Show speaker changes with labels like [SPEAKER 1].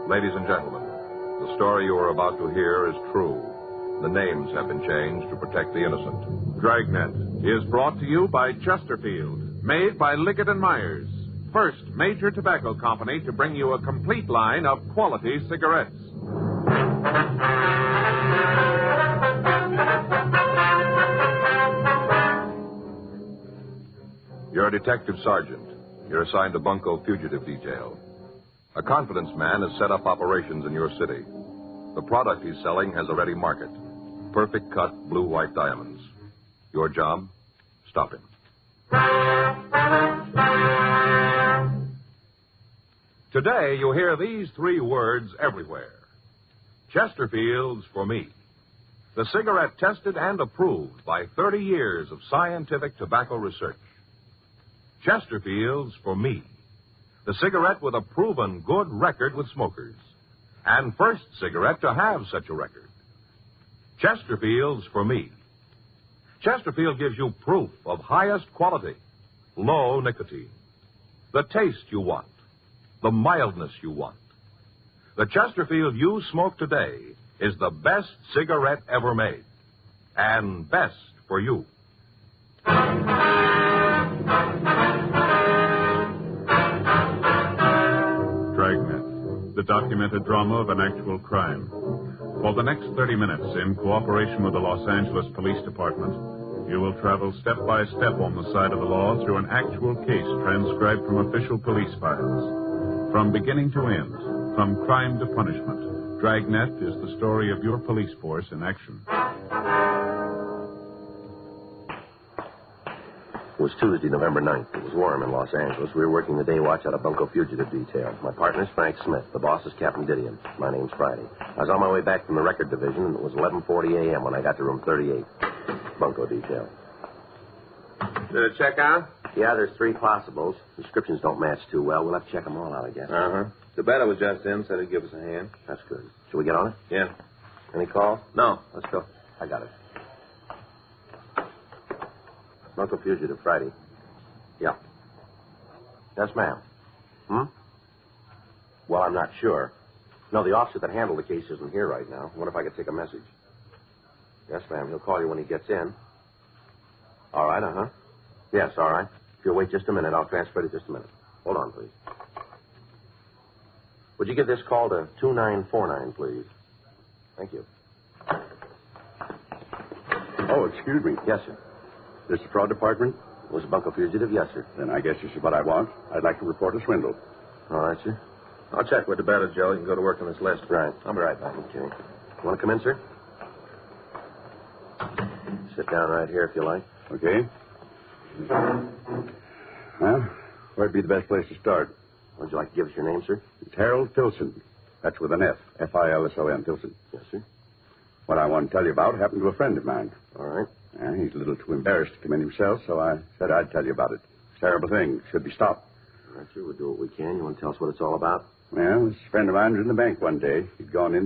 [SPEAKER 1] Ladies and gentlemen, the story you are about to hear is true. The names have been changed to protect the innocent.
[SPEAKER 2] Dragnet is brought to you by Chesterfield, made by Liggett & Myers, first major tobacco company to bring you a complete line of quality cigarettes.
[SPEAKER 1] You're a detective sergeant. You're assigned to Bunko Fugitive Detail. A confidence man has set up operations in your city. The product he's selling has a ready market. Perfect cut blue-white diamonds. Your job? Stop him. Today, you hear these three words everywhere. Chesterfield's for me. The cigarette tested and approved by 30 years of scientific tobacco research. Chesterfield's for me. The cigarette with a proven good record with smokers. And first cigarette to have such a record. Chesterfield's for me. Chesterfield gives you proof of highest quality, low nicotine. The taste you want, the mildness you want. The Chesterfield you smoke today is the best cigarette ever made. And best for you.
[SPEAKER 3] Dragnet, the documented drama of an actual crime. For the next 30 minutes, in cooperation with the Los Angeles Police Department, you will travel step by step on the side of the law through an actual case transcribed from official police files. From beginning to end, from crime to punishment, Dragnet is the story of your police force in action.
[SPEAKER 4] It was Tuesday, November 9th. It was warm in Los Angeles. We were working the day watch out of Bunko Fugitive Detail. My partner's Frank Smith. The boss is Captain Didion. My name's Friday. I was on my way back from the record division, and it was 11:40 a.m. when I got to room 38. Bunko Detail.
[SPEAKER 2] Did it check out?
[SPEAKER 4] Yeah, there's 3 possibles. Descriptions don't match too well. We'll have to check them all out, I guess.
[SPEAKER 2] Uh-huh. The better was just in, said he'd give us a hand.
[SPEAKER 4] That's good. Shall we get on it?
[SPEAKER 2] Yeah.
[SPEAKER 4] Any calls?
[SPEAKER 2] No.
[SPEAKER 4] Let's go. I got it. Bunko Fugitive, Friday. Yeah. Yes, ma'am. Well, I'm not sure. No, the officer that handled the case isn't here right now. What if I could take a message? Yes, ma'am. He'll call you when he gets in. All right, uh-huh. Yes, all right. If you'll wait just a minute, I'll transfer it just a minute. Hold on, please. Would you give this call to 2949, please? Thank you.
[SPEAKER 5] Oh, excuse me.
[SPEAKER 4] Yes, sir.
[SPEAKER 5] This is the fraud department?
[SPEAKER 4] Was Bunko Fugitive? Yes, sir.
[SPEAKER 5] Then I guess this is what I want. I'd like to report a swindle.
[SPEAKER 4] All right, sir.
[SPEAKER 2] I'll check with the better, Joe. You can go to work on this list.
[SPEAKER 4] Right. I'll be right back. Okay. You want to come in, sir? Sit down right here if you like.
[SPEAKER 5] Okay. Well, where'd be the best place to start?
[SPEAKER 4] Would you like to give us your name, sir?
[SPEAKER 5] It's Harold Filson. That's with an F. F-I-L-S-O-N, Filson.
[SPEAKER 4] Yes, sir.
[SPEAKER 5] What I want to tell you about happened to a friend of mine.
[SPEAKER 4] All right.
[SPEAKER 5] He's a little too embarrassed to come in himself, so I said I'd tell you about it. It's a terrible thing. Should be stopped.
[SPEAKER 4] All right, sir. We'll do what we can. You want to tell us what it's all about?
[SPEAKER 5] Well, this friend of mine was in the bank one day. He'd gone in